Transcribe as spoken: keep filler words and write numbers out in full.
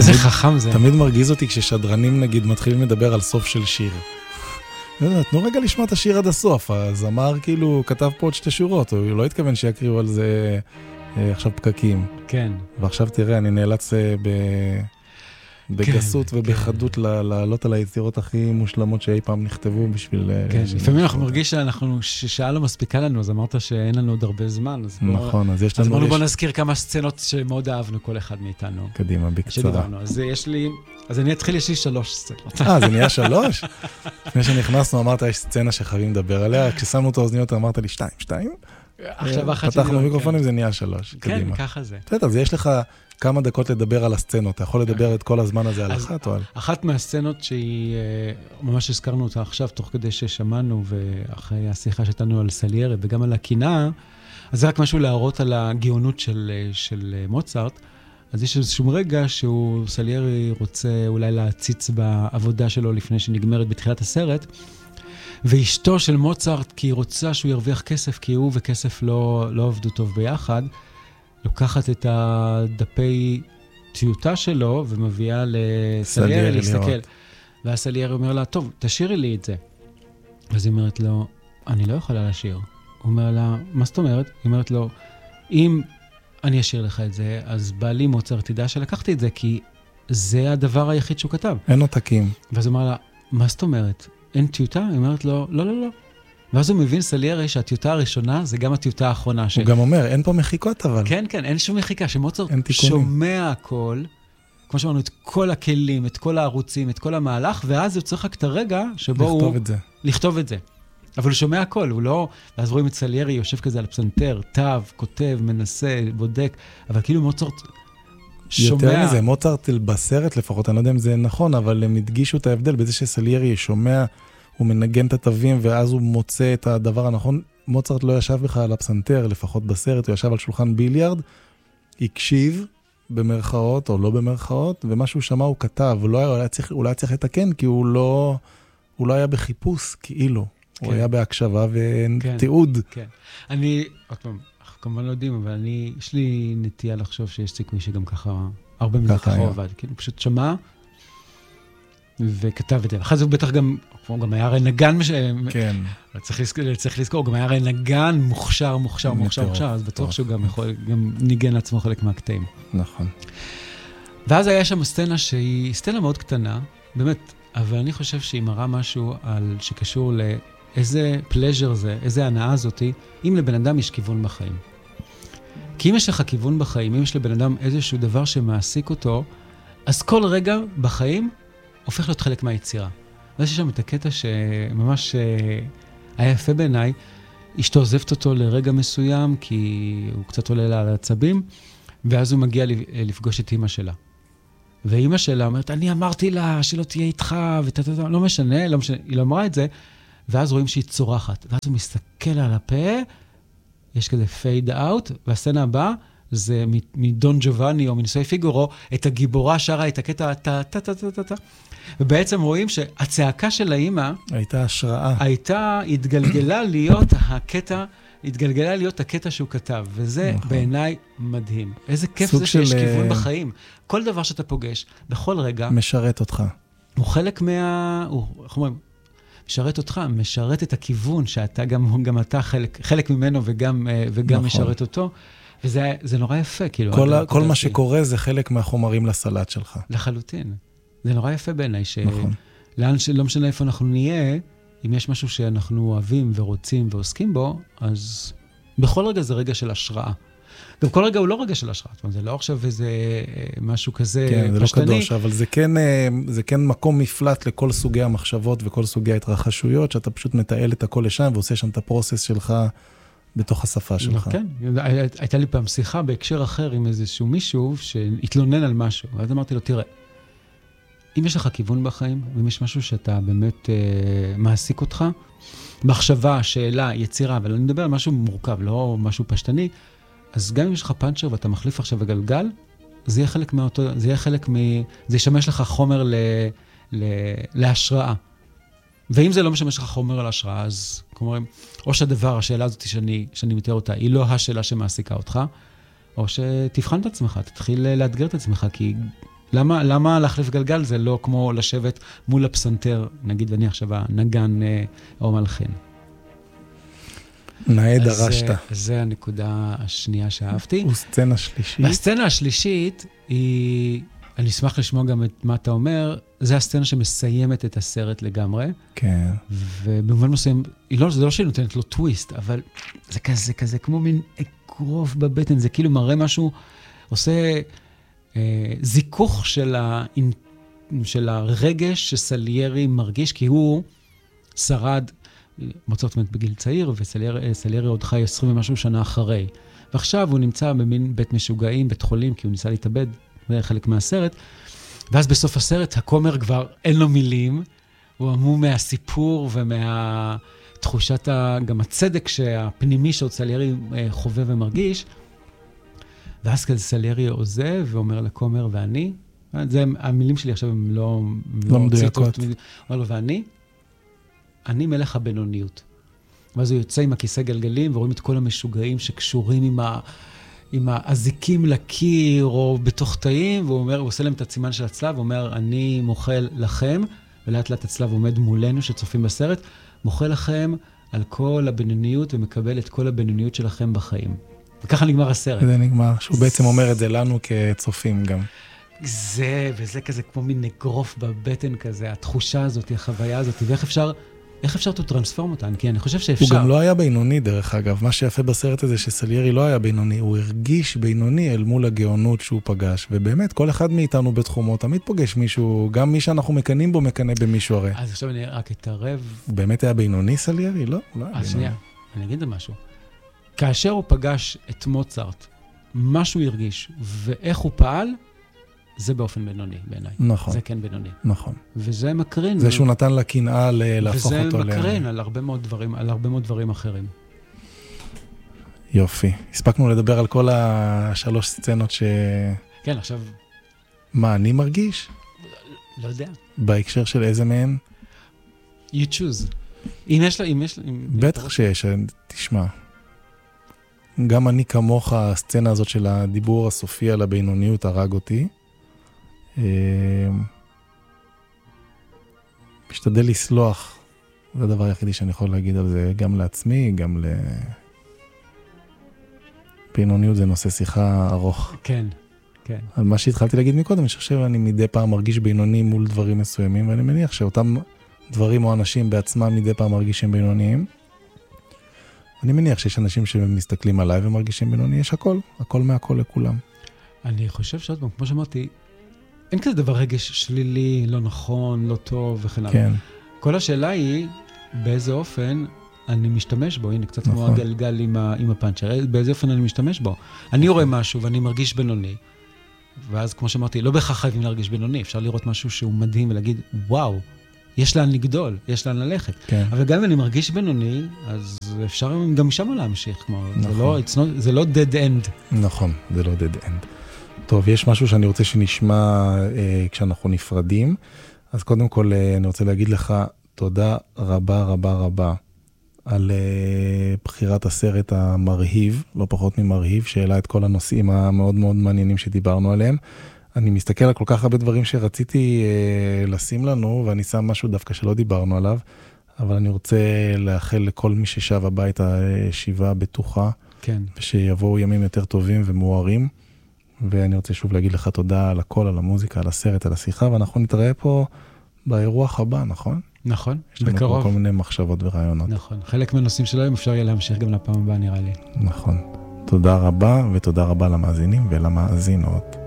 איזה חכם זה. תמיד מרגיז אותי כששדרנים נגיד מתחילים לדבר על סוף של שיר. תנו רגע לשמוע את השיר עד הסוף, הזמר כאילו כתב פה עוד שתי שורות, הוא לא התכוון שיקריאו על זה עכשיו פקקים. כן. ועכשיו תראה, אני נאלץ ב... בגסות ובחדות לעלות על היצירות הכי מושלמות שאי פעם נכתבו בשביל... כן, לפעמים אנחנו מרגיש ששעה לא מספיקה לנו, אז אמרת שאין לנו עוד הרבה זמן. נכון, אז יש לנו... אז אמרנו בוא נזכיר כמה סצנות שמאוד אהבנו כל אחד מאיתנו. קדימה, בקצרה. אז יש לי... אז אני אתחיל, יש לי שלוש סצנות. אה, זה נהיה שלוש? לפני שנכנסנו אמרת, יש סצנה שחייבים לדבר עליה, כששמנו את האוזניות אמרת לי שתיים, שתיים? עכשיו אחת שלי... פתחנו מיקרופונים, זה נהיה שלוש. כן, ככה זה. אז יש לך כמה דקות לדבר על הסצנות. אתה יכול לדבר את כל הזמן הזה על אחת או על... אחת מהסצנות שהיא, ממש הזכרנו אותה עכשיו, תוך כדי ששמענו, ואחרי השיחה שתנו על סליירי, וגם על הקינה, אז זה רק משהו להראות על הגאונות של, של מוצרט. אז יש איזשהו רגע שהוא, סליירי רוצה אולי להציץ בעבודה שלו לפני שנגמרת בתחילת הסרט, ואשתו של מוצרט, כי היא רוצה שהוא ירוויח כסף, כי הוא וכסף לא, לא עבדו טוב ביחד, לוקחת את הדפי טיוטה שלו ומביאה לסליירי להסתכל. והסליירי אומר לה, טוב, תשאירי לי את זה. אז היא אומרת לו, אני לא יכולה לשיר. הוא אומר לה, מה זאת אומרת? היא אומרת לו, אם אני אשאיר לך את זה, אז בעלי מוצרט תדע שלקחתי את זה, כי זה הדבר היחיד שהוא כתב. אין עותקים. ואז הוא אומר לה, מה זאת אומרת? אין טיוטה? היא אומרת לו, לא, לא, לא. ואז הוא מבין סליירי שהטיוטה הראשונה זה גם הטיוטה האחרונה. הוא גם אומר, אין פה מחיקות אבל. כן, כן, אין שום מחיקה, שמוצרט שומע הכל, כמו שאמרנו, את כל הכלים, את כל הערוצים, את כל המהלך, ואז הוא צריך רק את הרגע שבו הוא... לכתוב את זה. לכתוב את זה. אבל הוא שומע הכל, הוא לא... ואז רואים את סליירי, יושב כזה על פסנתר, טב, כותב, מנסה, בודק, אבל כאילו מוצרט שומע... יותר מזה, מוצרט בסרט לפחות, אני לא יודע אם זה נכון, אבל הם הדגישו את ההבדל בזה שסליירי שומע, הוא מנגן את התווים, ואז הוא מוצא את הדבר הנכון. מוצרט לא ישב בכלל על הפסנתר, לפחות בסרט, הוא ישב על שולחן ביליארד, הקשיב במרכאות או לא במרכאות, ומה שהוא שמע הוא כתב, הוא לא היה צריך, אולי צריך לתקן, כי הוא לא, הוא לא היה בחיפוש, כאילו. כן. הוא היה בהקשבה ותיעוד. כן. אני, עוד פעם, אנחנו כמובן לא יודעים, אבל אני, יש לי נטייה לחשוב שיש סיכוי שגם ככה, הרבה מזה ככה עובד. כאילו, פשוט שמע, וכתב את זה. אחרי זה הוא בטח גם, הוא גם היה הרי נגן, כן. צריך לזכור, צריך לזכור, הוא גם היה הרי נגן מוכשר, מוכשר, מוכשר, מוכשר, אז בטוח שהוא גם יכול, גם ניגן לעצמו חלק מהקטעים. נכון. ואז היה שם סצנה שהיא סצנה מאוד קטנה, באמת, אבל אני חושב שהיא מראה משהו על, שקשור לאיזה פלז'ר זה, איזה הנאה זאתי, אם לבן אדם יש כיוון בחיים. כי אם יש לך כיוון בחיים, אם יש לבן אדם איזשהו דבר שמעסיק אותו, אז כל רגע בחיים הופך להיות חלק מהיצירה. ואז יש שם את הקטע שממש היה יפה בעיניי, אשתו עוזבת אותו לרגע מסוים, כי הוא קצת עולה לה על העצבים, ואז הוא מגיע לפגוש את אמא שלה. ואמא שלה אומרת, אני אמרתי לה שלא תהיה איתך, ותתתת, לא משנה, לא משנה, היא לא אמרה את זה, ואז רואים שהיא צורחת. ואז הוא מסתכל על הפה, יש כזה פייד אאוט, והסצנה הבאה, זה מדון ג'ובאני או מניסוי פיגורו, את הגיבורה שרה, את הקטע, טה, טה, טה, טה, טה, טה. ובעצם רואים שהצעקה של האמא, הייתה השראה. הייתה, התגלגלה להיות הקטע, התגלגלה להיות הקטע שהוא כתב, וזה נכון. בעיניי מדהים. איזה כיף זה שיש של... כיוון בחיים. כל דבר שאתה פוגש, בכל רגע... משרת אותך. הוא חלק מה... הוא, איך אומרים? משרת אותך, משרת את הכיוון, שאתה גם, גם אתה חלק, חלק ממנו וגם, וגם נכון. משרת אותו. וזה זה נורא יפה, כאילו. כל, ה, כל מה שקורה זה חלק מהחומרים לסלט שלך. לחלוטין. זה נורא יפה בעיניי, נכון. שלאן, לא משנה איפה אנחנו נהיה, אם יש משהו שאנחנו אוהבים ורוצים ועוסקים בו, אז בכל רגע זה רגע של השראה. גם כל רגע הוא לא רגע של השראה, זאת אומרת, זה לא עכשיו איזה משהו כזה כן, פשטני. זה לא קדוש, אבל זה כן, זה כן מקום מפלט לכל סוגי המחשבות וכל סוגי ההתרחשויות, שאתה פשוט מתעל את הכל לשם ועושה שם את הפרוסס שלך בתוך השפה שלך. כן, הייתה לי פעם שיחה בהקשר אחר עם איזשהו מישהו שהתלונן על משהו, ואז אמרתי לו, תראה, אם יש לך כיוון בחיים, ואם יש משהו שאתה באמת אה, מעסיק אותך, מחשבה, שאלה, יצירה, אבל אני מדבר על משהו מורכב, לא משהו פשטני, אז גם אם יש לך פאנצ'ר ואתה מחליף עכשיו בגלגל, זה יהיה חלק מאותו, זה יהיה חלק מ... זה ישמש לך חומר ל, ל, להשראה. ואם זה לא משמש לך חומר להשראה, אז כלומר, או שהדבר, השאלה הזאת שאני, שאני מתאר אותה, היא לא השאלה שמעסיקה אותך, או שתבחן את עצמך, תתחיל לאתגר את עצמך, כי למה, למה להחליף גלגל? זה לא כמו לשבת מול הפסנתר, נגיד אני עכשיו הנגן או מלחין. נאה דרשת. זה, זה הנקודה השנייה שאהבתי. וסצנה שלישית. והסצנה השלישית היא, אני אשמח לשמוע גם את מה אתה אומר, זה הסצנה שמסיימת את הסרט לגמרי. כן. ובמובן מסוים, לא, זה לא שהיא נותנת לו טוויסט, אבל זה כזה, כזה כמו מין אגרוף בבטן, זה כאילו מראה משהו, עושה אה, זיכוך של, ה, של הרגש שסליירי מרגיש, כי הוא שרד, מוצאות אומרת בגיל צעיר, וסליירי עוד חי עשרים ומשהו שנה אחרי. ועכשיו הוא נמצא במין בית משוגעים, בית חולים, כי הוא ניסה להתאבד, זה חלק מהסרט. ואז בסוף הסרט, הכומר כבר אין לו מילים, הוא עמום מהסיפור ומהתחושת, גם הצדק שהפנימי שעוד סליירי חווה ומרגיש. ואז כזה סליירי עוזב ואומר לכומר, ואני, זה, המילים שלי עכשיו הם לא... לא מדויקות. אומר לו, ואני? אני מלך הבינוניות. ואז הוא יוצא עם הכיסא גלגלים, ורואים את כל המשוגעים שקשורים עם, ה, עם האזיקים לקיר, או בתוך תאים, והוא אומר, הוא עושה להם את הסימן של הצלב, הוא אומר, אני מוכל לכם, ולאט לאט הצלב עומד מולנו, שצופים בסרט, מוכל לכם על כל הבינוניות, ומקבל את כל הבינוניות שלכם בחיים. וככה נגמר הסרט. זה נגמר, שהוא בעצם אומר את זה לנו כצופים גם. זה, וזה כזה כמו מין נגרוף בבטן כזה, התחושה הזאת, החוויה הזאת, ואיך אפשר... איך אפשר to transform אותן? כי אני חושב שאפשר. הוא גם לא היה בינוני, דרך אגב. מה שיפה בסרט הזה שסליירי לא היה בינוני, הוא הרגיש בינוני אל מול הגאונות שהוא פגש, ובאמת, כל אחד מאיתנו בתחומו תמיד פוגש מישהו, גם מי שאנחנו מקנים בו, מקנה במישהו הרי. אז עכשיו אני רק אתערב. הוא באמת היה בינוני, סליירי? לא, לא היה אז שנייה, אני אגיד משהו. כאשר הוא פגש את מוצרט, מה שהוא הרגיש, ואיך הוא פעל, זה באופן בינוני בעיניי. נכון. זה כן בינוני. נכון. וזה מקרין. זה שהוא נתן לה קנאה להפוך אותו. וזה מקרין על הרבה מאוד דברים, על הרבה מאוד דברים אחרים. יופי. הספקנו לדבר על כל השלוש סצנות ש... כן, עכשיו... מה, אני מרגיש? לא יודע. בהקשר של איזה מהן? You choose. אם יש לה, אם יש לה... בטח שיש, תשמע. גם אני כמוך, הסצנה הזאת של הדיבור הסופי על הבינוניות הרג אותי. משתדל לסלוח, זה הדבר היחידי שאני יכול להגיד על זה, גם לעצמי, גם ל... בינוניות זה נושא שיחה ארוך. כן, כן. על מה שהתחלתי להגיד מקודם, אני חושב שאני מדי פעם מרגיש בינוני מול דברים מסוימים, ואני מניח שאותם דברים או אנשים בעצמם מדי פעם מרגישים בינוניים. אני מניח שיש אנשים שמסתכלים עליי ומרגישים בינוני, יש הכל, הכל מהכל לכולם. אני חושב שעוד פעם, כמו שאמרתי, אין כזה דבר רגש שלילי, לא נכון, לא טוב וכן הלאה. כן. כל השאלה היא, באיזה אופן אני משתמש בו, הנה, קצת כמו הגלגל עם הפאנצ'ר, באיזה אופן אני משתמש בו. אני רואה משהו ואני מרגיש בינוני, ואז כמו שאמרתי, לא בהכרח חייבים להרגיש בינוני, אפשר לראות משהו שהוא מדהים ולהגיד, וואו, יש לאן לגדול, יש לאן ללכת. כן. אבל גם אם אני מרגיש בינוני, אז אפשר גם משם להמשיך, כמו, נכון. זה לא, it's not, זה לא dead end. נכון, זה לא dead end. טוב, יש משהו שאני רוצה שנשמע אה, כשאנחנו נפרדים, אז קודם כל אה, אני רוצה להגיד לך תודה רבה רבה רבה על אה, בחירת הסרט המרהיב, לא פחות ממרהיב, שהעלה את כל הנושאים המאוד מאוד מעניינים שדיברנו עליהם. אני מסתכל על כל כך הרבה דברים שרציתי אה, לשים לנו, ואני שם משהו דווקא שלא דיברנו עליו, אבל אני רוצה לאחל לכל מי ששב הביתה שיבה בטוחה, כן. ושיבואו ימים יותר טובים ומוארים, ואני רוצה שוב להגיד לך תודה על הכל, על המוזיקה, על הסרט, על השיחה, ואנחנו נתראה פה באירוח הבא, נכון? נכון, יש לנו בקרוב. פה כל מיני מחשבות ורעיונות. נכון, חלק מהנושאים שלו אפשר יהיה להמשיך גם לפעם הבאה נראה לי. נכון. תודה רבה, ותודה רבה למאזינים ולמאזינות.